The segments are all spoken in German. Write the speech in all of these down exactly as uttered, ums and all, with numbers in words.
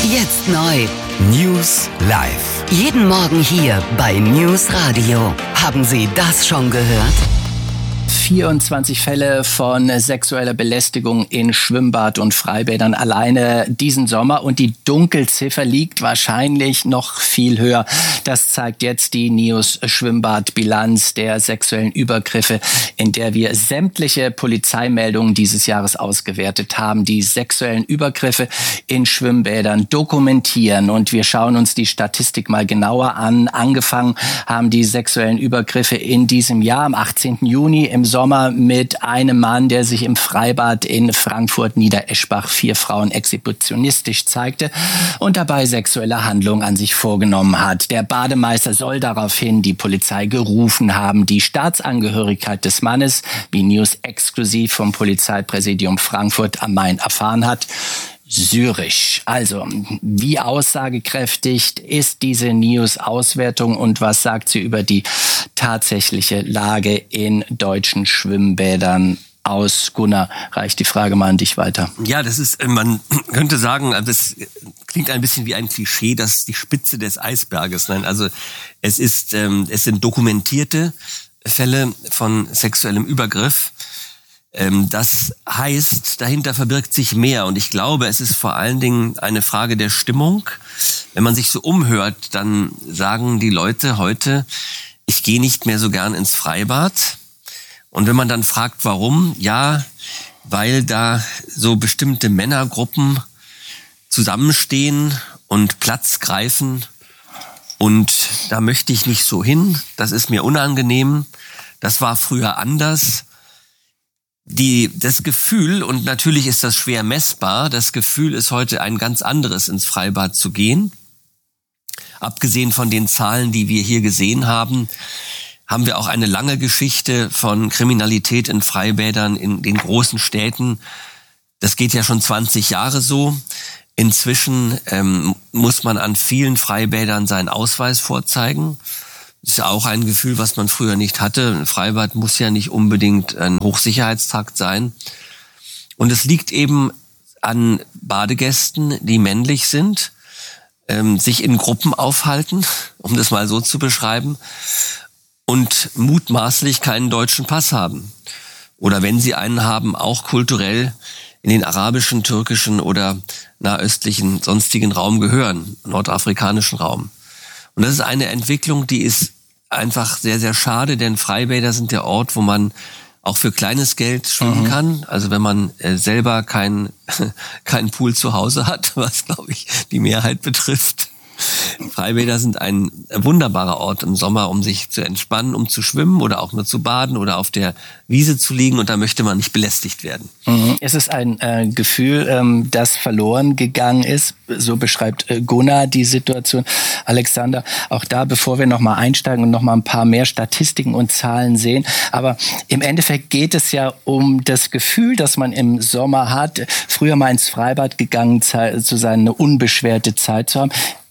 Jetzt neu. News live. Jeden Morgen hier bei News Radio. Haben Sie das schon gehört? vierundzwanzig Fälle von sexueller Belästigung in Schwimmbad und Freibädern alleine diesen Sommer. Und die Dunkelziffer liegt wahrscheinlich noch viel höher. Das zeigt jetzt die News Schwimmbad-Bilanz der sexuellen Übergriffe, in der wir sämtliche Polizeimeldungen dieses Jahres ausgewertet haben, die sexuellen Übergriffe in Schwimmbädern dokumentieren. Und wir schauen uns die Statistik mal genauer an. Angefangen haben die sexuellen Übergriffe in diesem Jahr am achtzehnten Juni im Sommer mit einem Mann, der sich im Freibad in Frankfurt-Niedereschbach vier Frauen exhibitionistisch zeigte und dabei sexuelle Handlungen an sich vorgenommen hat. Der Bademeister soll daraufhin die Polizei gerufen haben. Die Staatsangehörigkeit des Mannes, wie News exklusiv vom Polizeipräsidium Frankfurt am Main erfahren hat, syrisch. Also, wie aussagekräftig ist diese News-Auswertung und was sagt sie über die tatsächliche Lage in deutschen Schwimmbädern aus? Gunnar, reicht die Frage mal an dich weiter. Ja, das ist, man könnte sagen, das klingt ein bisschen wie ein Klischee, das ist die Spitze des Eisberges. Nein, also es ist, es sind dokumentierte Fälle von sexuellem Übergriff. Das heißt, dahinter verbirgt sich mehr. Und ich glaube, es ist vor allen Dingen eine Frage der Stimmung. Wenn man sich so umhört, dann sagen die Leute heute, ich gehe nicht mehr so gern ins Freibad. Und wenn man dann fragt, warum? Ja, weil da so bestimmte Männergruppen zusammenstehen und Platz greifen. Und da möchte ich nicht so hin. Das ist mir unangenehm. Das war früher anders. Die, das Gefühl, und natürlich ist das schwer messbar, das Gefühl ist heute ein ganz anderes, ins Freibad zu gehen. Abgesehen von den Zahlen, die wir hier gesehen haben, haben wir auch eine lange Geschichte von Kriminalität in Freibädern in den großen Städten. Das geht ja schon zwanzig Jahre so. Inzwischen ähm, muss man an vielen Freibädern seinen Ausweis vorzeigen. Das ist ja auch ein Gefühl, was man früher nicht hatte. Ein Freibad muss ja nicht unbedingt ein Hochsicherheitstrakt sein. Und es liegt eben an Badegästen, die männlich sind, ähm, sich in Gruppen aufhalten, um das mal so zu beschreiben, und mutmaßlich keinen deutschen Pass haben. Oder wenn sie einen haben, auch kulturell in den arabischen, türkischen oder nahöstlichen, sonstigen Raum gehören, nordafrikanischen Raum. Und das ist eine Entwicklung, die ist einfach sehr, sehr schade, denn Freibäder sind der Ort, wo man auch für kleines Geld schwimmen mhm. kann. Also wenn man äh, selber keinen keinen Pool zu Hause hat, was, glaube ich, die Mehrheit betrifft. Freibäder sind ein wunderbarer Ort im Sommer, um sich zu entspannen, um zu schwimmen oder auch nur zu baden oder auf der Wiese zu liegen, und da möchte man nicht belästigt werden. Mhm. Es ist ein äh, Gefühl, ähm, das verloren gegangen ist. So beschreibt äh, Gunnar die Situation. Alexander, auch da, bevor wir nochmal einsteigen und nochmal ein paar mehr Statistiken und Zahlen sehen, aber im Endeffekt geht es ja um das Gefühl, das man im Sommer hat, früher mal ins Freibad gegangen zu sein, eine unbeschwerte Zeit zu haben.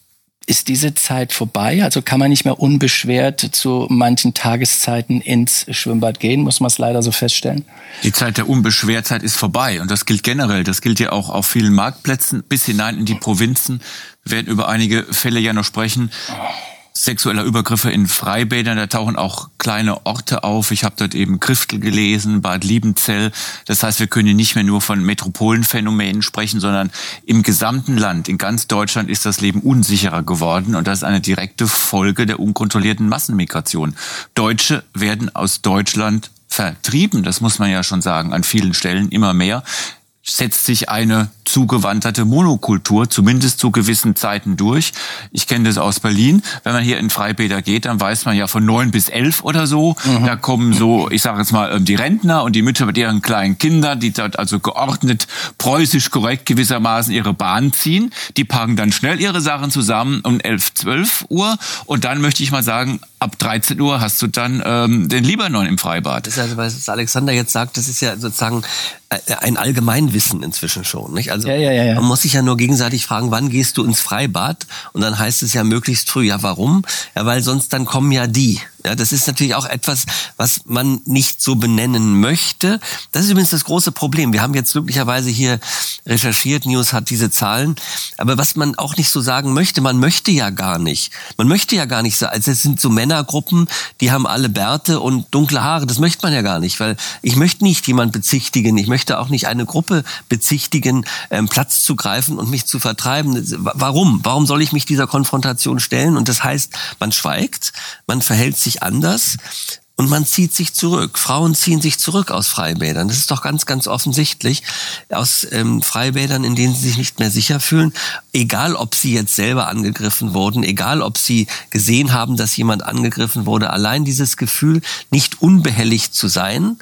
Ist diese Zeit vorbei? Also kann man nicht mehr unbeschwert zu manchen Tageszeiten ins Schwimmbad gehen? Muss man es leider so feststellen? Die Zeit der Unbeschwertheit ist vorbei. Und das gilt generell. Das gilt ja auch auf vielen Marktplätzen bis hinein in die Provinzen. Wir werden über einige Fälle ja noch sprechen. Sexueller Übergriffe in Freibädern, da tauchen auch kleine Orte auf. Ich habe dort eben Griftel gelesen, Bad Liebenzell. Das heißt, wir können hier nicht mehr nur von Metropolenphänomenen sprechen, sondern im gesamten Land, in ganz Deutschland ist das Leben unsicherer geworden. Und das ist eine direkte Folge der unkontrollierten Massenmigration. Deutsche werden aus Deutschland vertrieben, das muss man ja schon sagen, an vielen Stellen immer mehr. Setzt sich eine zugewanderte Monokultur, zumindest zu gewissen Zeiten durch. Ich kenne das aus Berlin. Wenn man hier in Freibäder geht, dann weiß man ja von neun bis elf oder so. Mhm. Da kommen so, ich sage jetzt mal, die Rentner und die Mütter mit ihren kleinen Kindern, die dort also geordnet, preußisch korrekt gewissermaßen ihre Bahn ziehen. Die packen dann schnell ihre Sachen zusammen um elf, zwölf Uhr. Und dann möchte ich mal sagen, ab dreizehn Uhr hast du dann ähm, den Libanon im Freibad. Das ist also, was Alexander jetzt sagt, das ist ja sozusagen ein Allgemeinwissen inzwischen schon, nicht? Also ja, ja, ja, ja. Man muss sich ja nur gegenseitig fragen, wann gehst du ins Freibad? Und dann heißt es ja möglichst früh. Ja, warum? Ja, weil sonst dann kommen ja die. Ja, das ist natürlich auch etwas, was man nicht so benennen möchte. Das ist übrigens das große Problem. Wir haben jetzt glücklicherweise hier recherchiert, News hat diese Zahlen. Aber was man auch nicht so sagen möchte, man möchte ja gar nicht. Man möchte ja gar nicht so, also es sind so Männergruppen, die haben alle Bärte und dunkle Haare. Das möchte man ja gar nicht, weil ich möchte nicht jemand bezichtigen. Ich möchte auch nicht eine Gruppe bezichtigen, ähm, Platz zu greifen und mich zu vertreiben. Warum? Warum soll ich mich dieser Konfrontation stellen? Und das heißt, man schweigt, man verhält sich anders und man zieht sich zurück. Frauen ziehen sich zurück aus Freibädern. Das ist doch ganz, ganz offensichtlich. Aus ähm, Freibädern, in denen sie sich nicht mehr sicher fühlen. Egal, ob sie jetzt selber angegriffen wurden, egal, ob sie gesehen haben, dass jemand angegriffen wurde. Allein dieses Gefühl, nicht unbehelligt zu sein,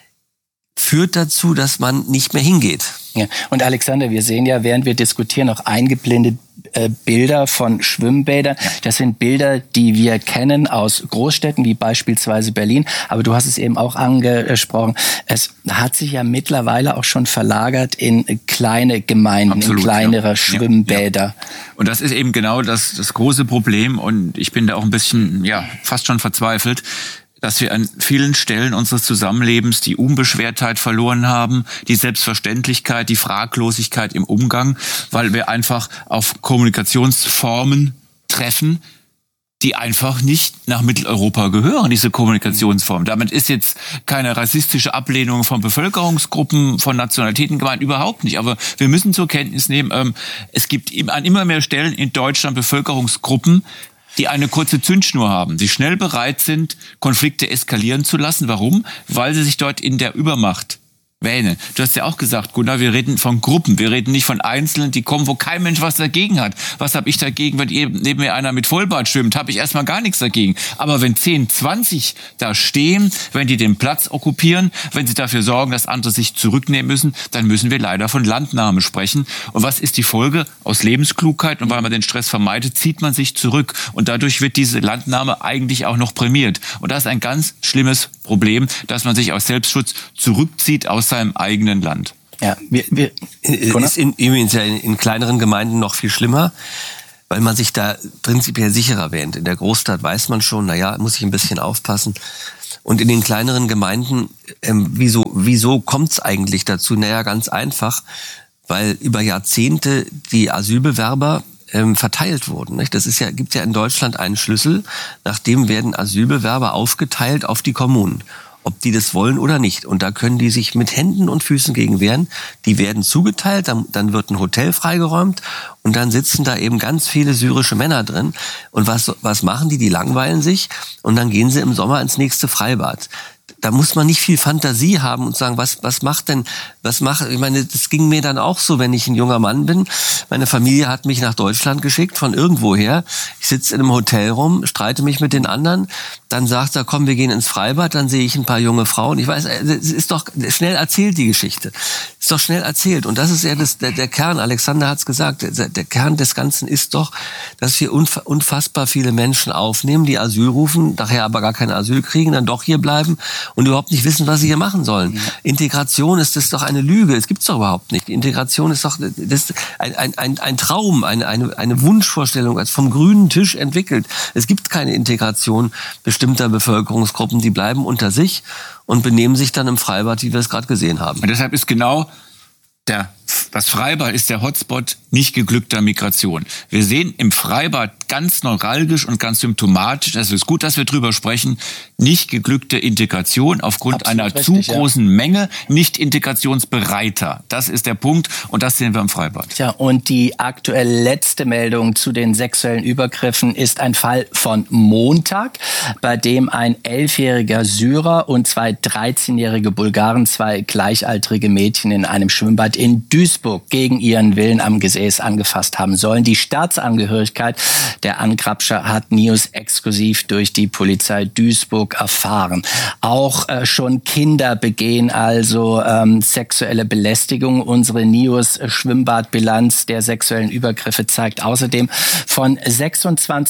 führt dazu, dass man nicht mehr hingeht. Ja. Und Alexander, wir sehen ja, während wir diskutieren, noch eingeblendet äh, Bilder von Schwimmbädern. Ja. Das sind Bilder, die wir kennen aus Großstädten, wie beispielsweise Berlin. Aber du hast es eben auch angesprochen. Es hat sich ja mittlerweile auch schon verlagert in kleine Gemeinden, Absolut, in kleinere ja. Schwimmbäder. Ja, ja. Und das ist eben genau das, das große Problem. Und ich bin da auch ein bisschen, ja, fast schon verzweifelt, dass wir an vielen Stellen unseres Zusammenlebens die Unbeschwertheit verloren haben, die Selbstverständlichkeit, die Fraglosigkeit im Umgang, weil wir einfach auf Kommunikationsformen treffen, die einfach nicht nach Mitteleuropa gehören, diese Kommunikationsform. Damit ist jetzt keine rassistische Ablehnung von Bevölkerungsgruppen, von Nationalitäten gemeint, überhaupt nicht. Aber wir müssen zur Kenntnis nehmen, es gibt an immer mehr Stellen in Deutschland Bevölkerungsgruppen, die eine kurze Zündschnur haben, die schnell bereit sind, Konflikte eskalieren zu lassen. Warum? Weil sie sich dort in der Übermacht wähnen. Du hast ja auch gesagt, Gunnar, wir reden von Gruppen, wir reden nicht von Einzelnen, die kommen, wo kein Mensch was dagegen hat. Was habe ich dagegen, wenn eben neben mir einer mit Vollbart schwimmt? Habe ich erstmal gar nichts dagegen. Aber wenn zehn, zwanzig da stehen, wenn die den Platz okkupieren, wenn sie dafür sorgen, dass andere sich zurücknehmen müssen, dann müssen wir leider von Landnahme sprechen. Und was ist die Folge? Aus Lebensklugheit und weil man den Stress vermeidet, zieht man sich zurück. Und dadurch wird diese Landnahme eigentlich auch noch prämiert. Und das ist ein ganz schlimmes Problem, dass man sich aus Selbstschutz zurückzieht aus seinem eigenen Land. Ja, wir, wir ist in, übrigens ja in, in kleineren Gemeinden noch viel schlimmer, weil man sich da prinzipiell sicherer wähnt. In der Großstadt weiß man schon, naja, muss ich ein bisschen aufpassen. Und in den kleineren Gemeinden, ähm, wieso, wieso kommt es eigentlich dazu? Naja, ganz einfach, weil über Jahrzehnte die Asylbewerber ähm, verteilt wurden. Nicht? Das ist ja, gibt ja in Deutschland einen Schlüssel, nach dem werden Asylbewerber aufgeteilt auf die Kommunen. Ob die das wollen oder nicht. Und da können die sich mit Händen und Füßen gegen wehren. Die werden zugeteilt, dann, dann wird ein Hotel freigeräumt und dann sitzen da eben ganz viele syrische Männer drin. Und was, was machen die? Die langweilen sich und dann gehen sie im Sommer ins nächste Freibad. Da muss man nicht viel Fantasie haben und sagen, was, was macht denn, was macht, ich meine, das ging mir dann auch so, wenn ich ein junger Mann bin. Meine Familie hat mich nach Deutschland geschickt, von irgendwoher. Ich sitze in einem Hotel rum, streite mich mit den anderen. Dann sagt er, komm, wir gehen ins Freibad, dann sehe ich ein paar junge Frauen. Ich weiß, es ist doch schnell erzählt, die Geschichte. Ist doch schnell erzählt. Und das ist ja das, der, der Kern, Alexander hat's gesagt, der, der Kern des Ganzen ist doch, dass wir unfassbar viele Menschen aufnehmen, die Asyl rufen, nachher aber gar kein Asyl kriegen, dann doch hier bleiben und überhaupt nicht wissen, was sie hier machen sollen. Ja. Integration ist das doch eine Lüge. Es gibt's doch überhaupt nicht. Integration ist doch das ein, ein, ein, ein Traum, eine, eine, eine Wunschvorstellung, als vom grünen Tisch entwickelt. Es gibt keine Integration bestimmter Bevölkerungsgruppen, die bleiben unter sich und benehmen sich dann im Freibad, wie wir es gerade gesehen haben. Und deshalb ist genau der, das Freibad ist der Hotspot nicht geglückter Migration. Wir sehen im Freibad ganz neuralgisch und ganz symptomatisch, es ist gut, dass wir drüber sprechen, nicht geglückte Integration aufgrund Absolut einer richtig, zu großen ja. Menge, nicht integrationsbereiter. Das ist der Punkt und das sehen wir im Freibad. Tja, und die aktuell letzte Meldung zu den sexuellen Übergriffen ist ein Fall von Montag, bei dem ein elfjähriger Syrer und zwei dreizehnjährige Bulgaren zwei gleichaltrige Mädchen in einem Schwimmbad in Duisburg gegen ihren Willen am Gesäß angefasst haben sollen. Die Staatsangehörigkeit der Angrabscher hat News exklusiv durch die Polizei Duisburg erfahren. Auch äh, schon Kinder begehen also ähm, sexuelle Belästigung. Unsere News Schwimmbadbilanz der sexuellen Übergriffe zeigt außerdem von sechsundzwanzig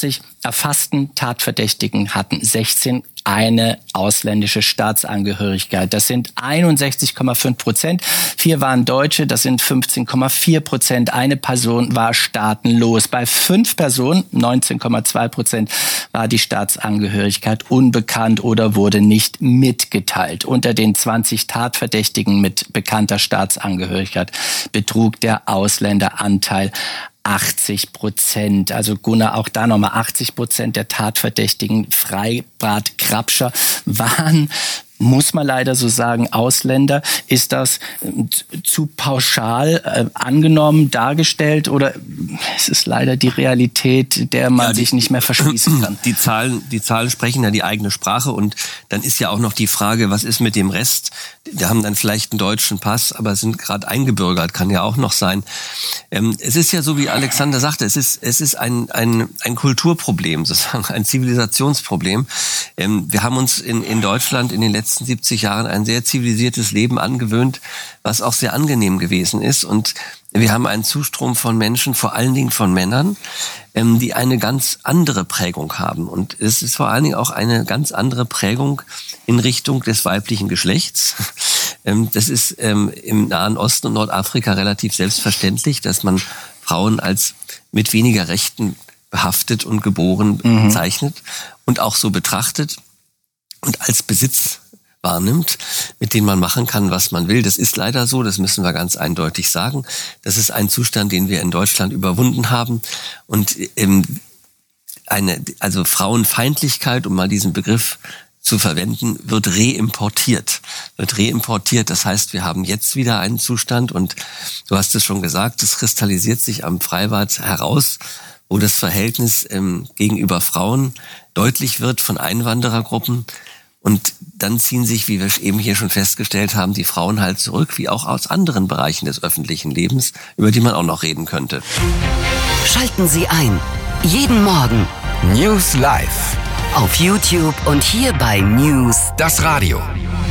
erfassten Tatverdächtigen hatten sechzehn eine ausländische Staatsangehörigkeit. Das sind einundsechzig Komma fünf Prozent. Vier waren Deutsche, das sind fünfzehn Komma vier Prozent. Eine Person war staatenlos. Bei fünf Personen, neunzehn Komma zwei Prozent, war die Staatsangehörigkeit unbekannt oder wurde nicht mitgeteilt. Unter den zwanzig Tatverdächtigen mit bekannter Staatsangehörigkeit betrug der Ausländeranteil achtzig Prozent. Also Gunnar, auch da nochmal achtzig Prozent der Tatverdächtigen Freibad Krabscher waren, muss man leider so sagen, Ausländer. Ist das zu pauschal äh, angenommen, dargestellt oder ist es leider die Realität, der man ja, die, sich nicht mehr verschließen kann? Die Zahlen, die Zahlen sprechen ja die eigene Sprache und dann ist ja auch noch die Frage, was ist mit dem Rest? Die haben dann vielleicht einen deutschen Pass, aber sind gerade eingebürgert, kann ja auch noch sein. Ähm, es ist ja so, wie Alexander sagte, es ist, es ist ein, ein, ein Kulturproblem, sozusagen ein Zivilisationsproblem. Ähm, wir haben uns in, in Deutschland in den letzten siebzig Jahren ein sehr zivilisiertes Leben angewöhnt, was auch sehr angenehm gewesen ist. Und wir haben einen Zustrom von Menschen, vor allen Dingen von Männern, ähm, die eine ganz andere Prägung haben. Und es ist vor allen Dingen auch eine ganz andere Prägung in Richtung des weiblichen Geschlechts. Ähm, das ist ähm, im Nahen Osten und Nordafrika relativ selbstverständlich, dass man Frauen als mit weniger Rechten behaftet und geboren mhm. bezeichnet und auch so betrachtet und als Besitz wahrnimmt, mit dem man machen kann, was man will. Das ist leider so, das müssen wir ganz eindeutig sagen. Das ist ein Zustand, den wir in Deutschland überwunden haben. Und ähm, eine, also Frauenfeindlichkeit, um mal diesen Begriff zu verwenden, wird reimportiert. Wird reimportiert, das heißt, wir haben jetzt wieder einen Zustand und du hast es schon gesagt, es kristallisiert sich am Freibad heraus, wo das Verhältnis ähm, gegenüber Frauen deutlich wird von Einwanderergruppen. Und dann ziehen sich, wie wir eben hier schon festgestellt haben, die Frauen halt zurück, wie auch aus anderen Bereichen des öffentlichen Lebens, über die man auch noch reden könnte. Schalten Sie ein. Jeden Morgen. News Live. Auf YouTube und hier bei News. Das Radio.